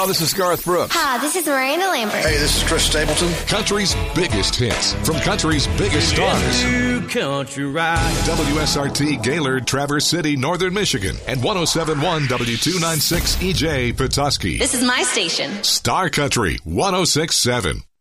y'all. This is Garth Brooks. Hi, this is Miranda Lambert. Hey, this is Chris Stapleton. Country's biggest hits from country's biggest stars. Country ride. WSRT Gaylord, Traverse City, Northern Michigan, and 107.1 W296 EJ Petoskey. This is my station. Star Country 106.7.